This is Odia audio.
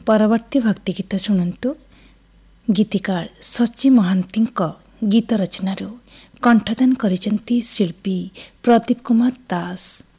ପରବର୍ତ୍ତୀ ଭକ୍ତି ଗୀତ ଶୁଣନ୍ତୁ। ଗୀତିକାର ସଚି ମହାନ୍ତିଙ୍କ ଗୀତ ରଚନାରୁ କଣ୍ଠଦାନ କରିଛନ୍ତି ଶିଳ୍ପୀ ପ୍ରଦୀପ କୁମାର ଦାସ।